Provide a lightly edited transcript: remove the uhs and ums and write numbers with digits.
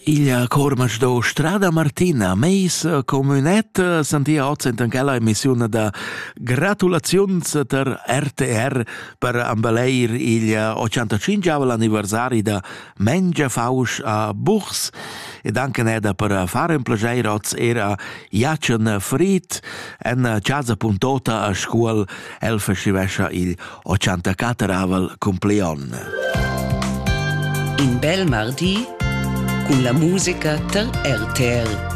Il cormac do Strada Martina, meis comunet sentia oggi in quella emissione da gratulazions ter RTR per ambaleir il 85 anniversari da Mengia Faus a Buchs ed anche neda per fare un plager oggi era Jacen Fried en casa puntota a scuol elfa scivescia il 84 compleon. In bel mardi con la musica ter RTR.